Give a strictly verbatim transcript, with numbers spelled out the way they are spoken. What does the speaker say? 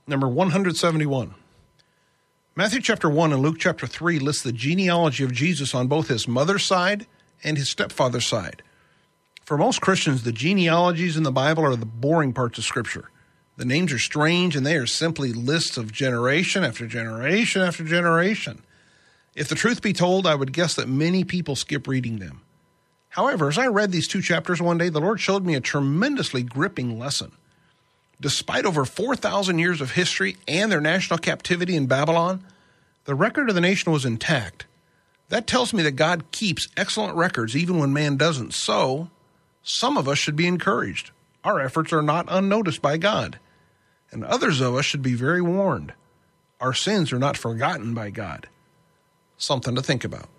Number one seventy-one. Matthew chapter one and Luke chapter three list the genealogy of Jesus on both his mother's side and his stepfather's side. For most Christians, the genealogies in the Bible are the boring parts of Scripture. The names are strange, and they are simply lists of generation after generation after generation. If the truth be told, I would guess that many people skip reading them. However, as I read these two chapters one day, the Lord showed me a tremendously gripping lesson. Despite over four thousand years of history and their national captivity in Babylon, the record of the nation was intact. That tells me that God keeps excellent records even when man doesn't. So, some of us should be encouraged. Our efforts are not unnoticed by God. And others of us should be very warned. Our sins are not forgotten by God. Something to think about.